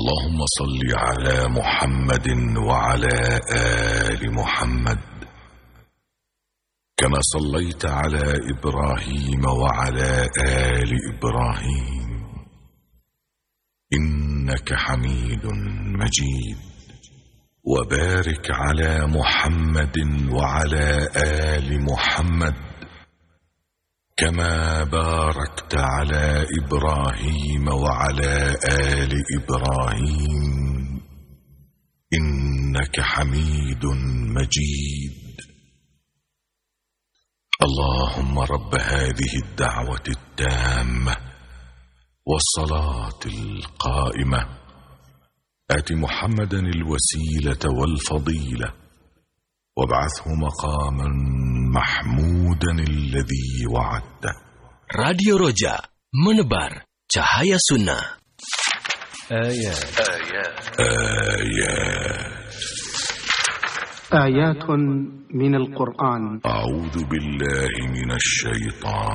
اللهم صل على محمد وعلى آل محمد كما صليت على إبراهيم وعلى آل إبراهيم إنك حميد مجيد. وبارك على محمد وعلى آل محمد كما باركت على إبراهيم وعلى آل إبراهيم إنك حميد مجيد. اللهم رب هذه الدعوة التامة والصلاة القائمة آت محمدا الوسيلة والفضيلة وابعثه مقاما محمودا الذي وعدته. Radio Roja menebar cahaya sunnah. آيات من القرآن. أعوذ بالله من الشيطان